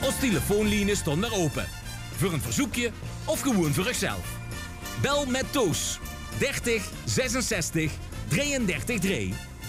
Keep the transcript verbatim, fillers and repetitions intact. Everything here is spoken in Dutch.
Ons telefoonlijnen stonden open. Voor een verzoekje of gewoon voor zichzelf. Bel met Toos. dertig zesenzestig drieëndertig drie.